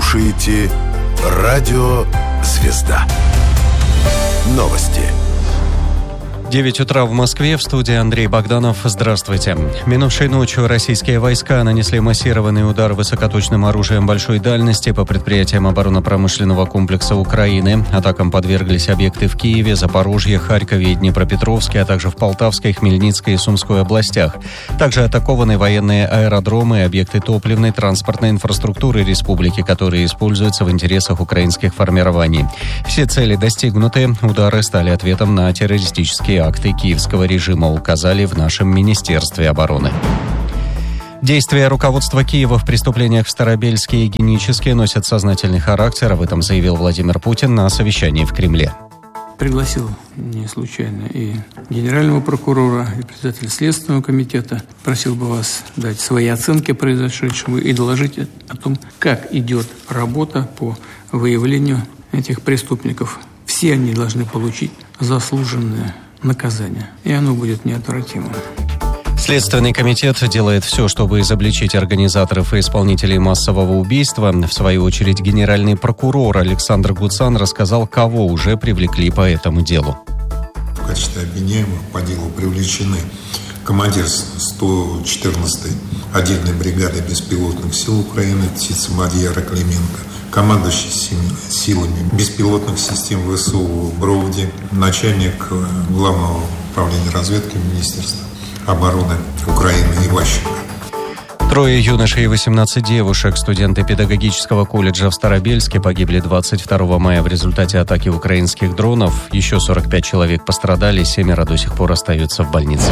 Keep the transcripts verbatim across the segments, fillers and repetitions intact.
слушаете радио «Звезда». Новости. девять утра в Москве, в студии Андрей Богданов. Здравствуйте. Минувшей ночью российские войска нанесли массированный удар высокоточным оружием большой дальности по предприятиям оборонно-промышленного комплекса Украины. Атакам подверглись объекты в Киеве, Запорожье, Харькове и Днепропетровске, а также в Полтавской, Хмельницкой и Сумской областях. Также атакованы военные аэродромы и объекты топливной, транспортной инфраструктуры республики, которые используются в интересах украинских формирований. Все цели достигнуты. Удары стали ответом на террористические акты киевского режима, указали в нашем Министерстве обороны. Действия руководства Киева в преступлениях в Старобельске и Геническе носят сознательный характер. Об этом заявил Владимир Путин на совещании в Кремле. Пригласил не случайно и генерального прокурора, и председателя Следственного комитета. Просил бы вас дать свои оценки произошедшему и доложить о том, как идет работа по выявлению этих преступников. Все они должны получить заслуженное наказание, и оно будет неотвратимым. Следственный комитет делает все, чтобы изобличить организаторов и исполнителей массового убийства. В свою очередь, генеральный прокурор Александр Гуцан рассказал, кого уже привлекли по этому делу. В качестве обвиняемых по делу привлечены командир сто четырнадцатой отдельной бригады беспилотных сил Украины Птица Мадьяра Клименко, командующий силами беспилотных систем ВСУ Бровди, начальник Главного управления разведки Министерства обороны Украины Иващенко. Трое юношей и восемнадцать девушек, студенты педагогического колледжа в Старобельске, погибли двадцать второго мая в результате атаки украинских дронов. Еще сорок пять человек пострадали, семеро до сих пор остаются в больнице.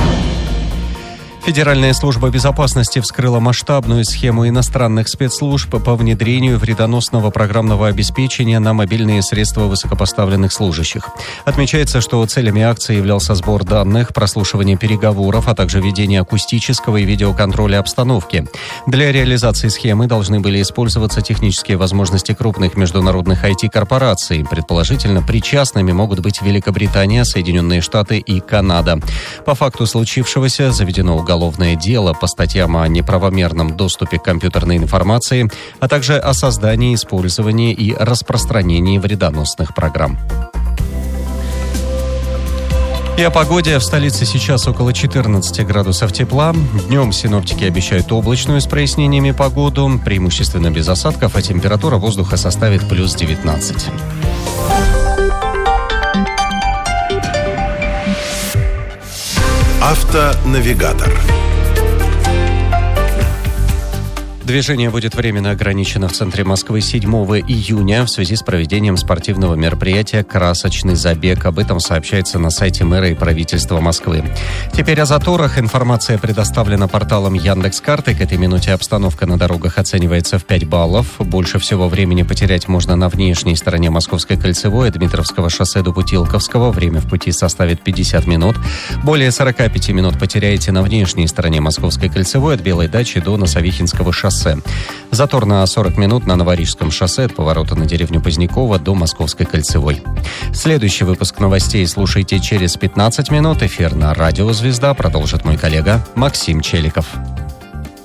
Федеральная служба безопасности вскрыла масштабную схему иностранных спецслужб по внедрению вредоносного программного обеспечения на мобильные средства высокопоставленных служащих. Отмечается, что целями акции являлся сбор данных, прослушивание переговоров, а также ведение акустического и видеоконтроля обстановки. Для реализации схемы должны были использоваться технические возможности крупных международных ай ти-корпораций. Предположительно, причастными могут быть Великобритания, Соединенные Штаты и Канада. По факту случившегося заведено уголовное Уголовное дело по статьям о неправомерном доступе к компьютерной информации, а также о создании, использовании и распространении вредоносных программ. И о погоде. В столице сейчас около четырнадцати градусов тепла. Днем синоптики обещают облачную с прояснениями погоду, преимущественно без осадков, а температура воздуха составит плюс девятнадцать. Автонавигатор. Движение будет временно ограничено в центре Москвы седьмого июня в связи с проведением спортивного мероприятия «Красочный забег». Об этом сообщается на сайте мэра и правительства Москвы. Теперь о заторах. Информация предоставлена порталом Яндекс.Карты. К этой минуте обстановка на дорогах оценивается в пять баллов. Больше всего времени потерять можно на внешней стороне Московской кольцевой, от Дмитровского шоссе до Путилковского. Время в пути составит пятьдесят минут. Более сорок пять минут потеряете на внешней стороне Московской кольцевой, от Белой дачи до Носовихинского шоссе. Затор на сорок минут на Новорижском шоссе от поворота на деревню Позднякова до Московской кольцевой. Следующий выпуск новостей слушайте через пятнадцать минут. Эфир на радио «Звезда» продолжит мой коллега Максим Челиков.